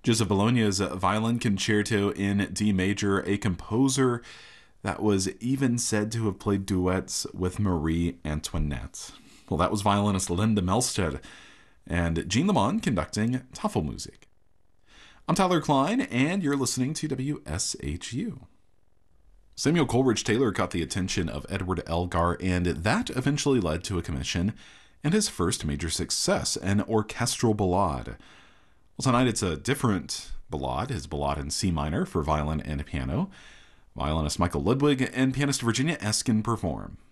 Joseph Bologna's Violin Concerto in D major, a composer that was even said to have played duets with Marie Antoinette. Well, that was violinist Linda Melsted and Jean Lemon conducting Tafelmusik. I'm Tyler Klein, and you're listening to WSHU. Samuel Coleridge Taylor caught the attention of Edward Elgar, and that eventually led to a commission and his first major success, an orchestral ballade. Well, tonight it's a different ballade, his ballade in C minor for violin and piano. Violinist Michael Ludwig and pianist Virginia Eskin perform.